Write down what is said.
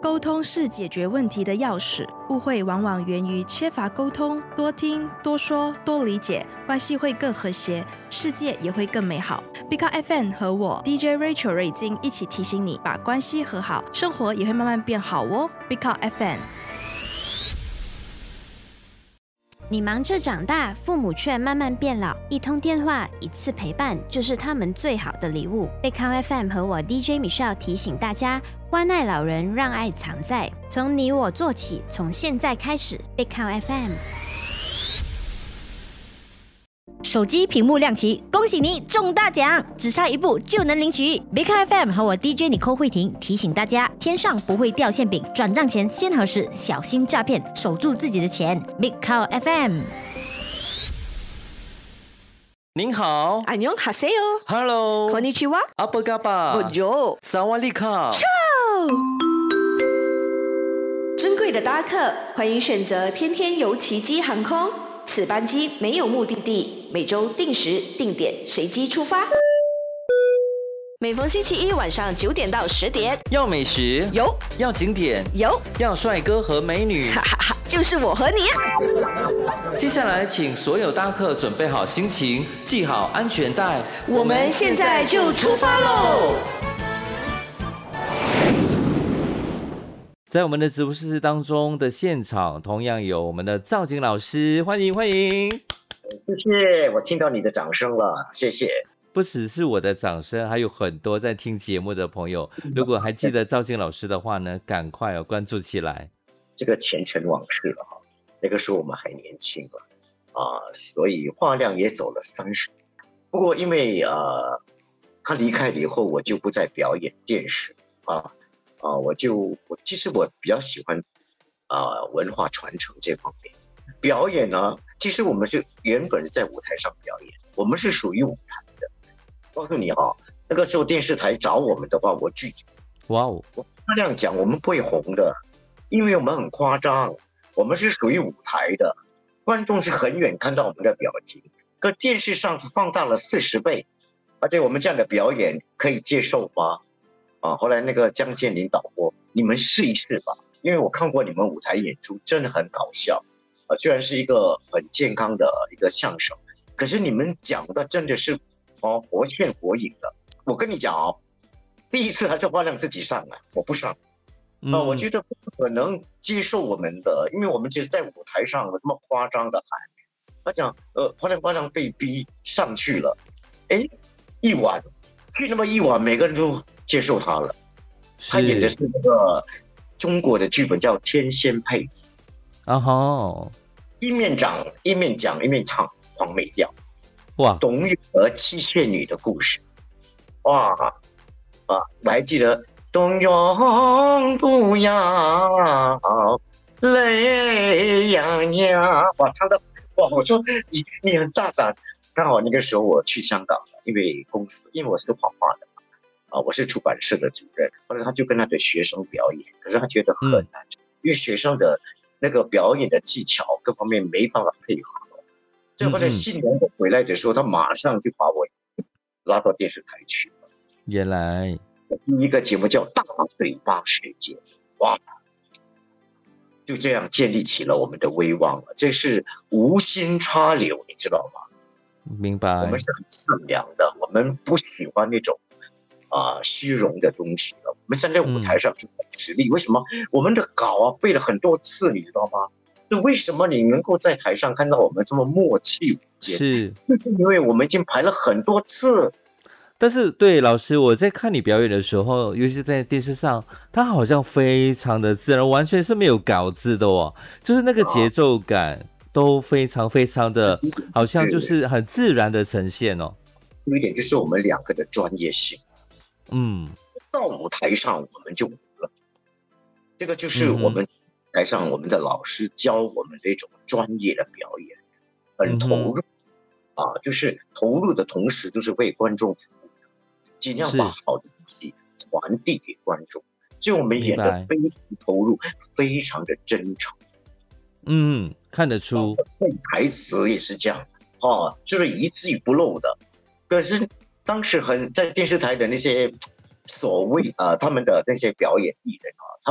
沟通是解决问题的钥匙，误会往往源于缺乏沟通，多听、多说、多理解，关系会更和谐，世界也会更美好。Big Up FM 和我 DJ Rachel 瑞金一起提醒你，把关系和好，生活也会慢慢变好哦。Big Up FM。 你忙着长大，父母却慢慢变老，一通电话，一次陪伴，就是他们最好的礼物。贝康 FM 和我 DJ Michelle 提醒大家，关爱老人，让爱藏在，从你我做起，从现在开始。贝康 FM。 手机屏幕亮起，恭喜你中大奖，只差一步就能领取。Big FM 和我 DJ Nicole 慧婷提醒大家，天上不会掉馅饼，转账前先核实，小心诈骗，守住自己的钱。Big FM。 您好， 안녕하세요。 Hello， konnichiwa， 阿波嘎巴， Bonjour， 萨瓦利卡。 尊贵的搭客，欢迎选择天天游奇迹航空。此班机没有目的地，每周定时定点随机出发。每逢星期一晚上9点到10点， 要美食有， 要景点有， 要帅哥和美女， 哈哈哈，就是我和你啊！ 接下来，请所有搭客准备好心情，系好安全带， 我们现在就出发喽！ 在我们的直播室当中的现场，同样有我们的赵景老师，欢迎欢迎！ 谢谢，我听到你的掌声了，谢谢。 不只是我的掌声，还有很多在听节目的朋友，如果还记得赵景老师的话呢，赶快关注起来。 这个前尘往事了哈，那个时候我们还年轻了所以话量也走了30。不过因为他离开了以后，我就不再表演电视我其实我比较喜欢文化传承这方面。表演呢，其实我们是原本是在舞台上表演，我们是属于舞台的。告诉你那个时候电视台找我们的话，我拒绝。 哇哦！ 我这样讲，我们不会红的，因为我们很夸张，我们是属于舞台的，观众是很远看到我们的表情，可电视上是放大了40倍，对我们这样的表演可以接受吗？后来那个江建林导播，你们试一试吧，因为我看过你们舞台演出，真的很搞笑虽然是一个很健康的一个相声，可是你们讲的真的是活现活影的。我跟你讲第一次还是花亮自己上来，我不上我觉得不可能接受我们的，因为我们就是在舞台上那么夸张的喊，他讲花亮被逼上去了，一晚去那么一晚，每个人都接受他了。他演的是那个中国的剧本叫《天仙配》一面讲一面唱黄梅调，哇，董永和七仙女的故事，哇我还记得董永不要泪洋洋，哇，唱的哇，我说你很大胆。刚好那个时候我去香港了，因为我是画画的我是出版社的主任，后来他就跟他的学生表演，可是他觉得很难，因为学生的那个表演的技巧各方面没办法配合，所以后来新年我回来的时候，他马上就把我拉到电视台去了。 原来第一个节目叫《大嘴巴世界》，哇，就这样建立起了我们的威望了。这是无心插柳，你知道吗？ 明白。我们是很善良的，我们不喜欢那种虚荣的东西了。我们站在舞台上是很实力。为什么我们的稿背了很多次，你知道吗？是为什么你能够在台上看到我们这么默契无间？就是因为我们已经排了很多次。 但是对老师，我在看你表演的时候，尤其在电视上，他好像非常的自然，完全是没有稿子的就是那个节奏感都非常非常的，好像就是很自然的呈现有一点就是我们两个的专业性，到舞台上我们就了，这个就是我们台上我们的老师教我们的一种专业的表演，很投入就是投入的同时，就是为观众服务，尽量把好的东西传递给观众。所以我们演得非常投入，非常的真诚。 看得出。 台词也是这样就是一字不漏的。可是当时在电视台的那些所谓他们的那些表演艺人他